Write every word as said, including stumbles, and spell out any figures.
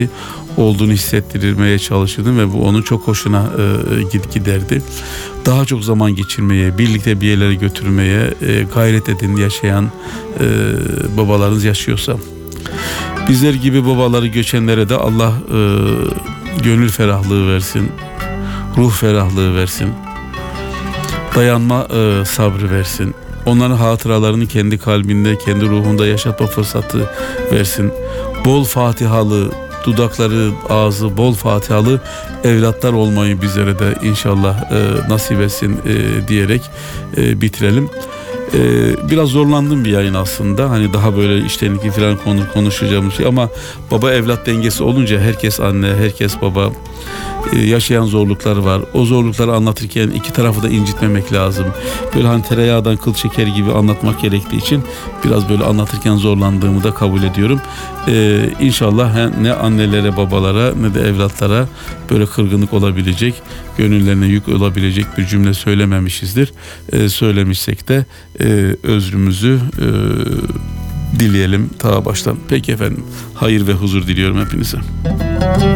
olduğunu hissettirmeye çalışırdım ve bu onun çok hoşuna e, giderdi. Daha çok zaman geçirmeye, birlikte bir yerlere götürmeye e, gayret edin yaşayan e, babalarınız yaşıyorsa. Bizler gibi babaları göçenlere de Allah e, gönül ferahlığı versin, ruh ferahlığı versin, dayanma e, sabrı versin. Onların hatıralarını kendi kalbinde, kendi ruhunda yaşatma fırsatı versin. Bol Fatihalı, dudakları, ağzı bol Fatihalı evlatlar olmayı bizlere de inşallah e, nasip etsin e, diyerek e, bitirelim. E, biraz zorlandım bir yayın aslında. Hani daha böyle iştenlikli falan konu konuşacağımız şey ama baba evlat dengesi olunca herkes anne, herkes baba. Yaşayan zorluklar var. O zorlukları anlatırken iki tarafı da incitmemek lazım. Böyle hani tereyağdan kıl çeker gibi anlatmak gerektiği için biraz böyle anlatırken zorlandığımı da kabul ediyorum. Ee, İnşallah ne annelere, babalara ne de evlatlara böyle kırgınlık olabilecek, gönüllerine yük olabilecek bir cümle söylememişizdir. Ee, söylemişsek de e, özrümüzü e, dileyelim ta baştan. Peki efendim. Hayır ve huzur diliyorum hepinize.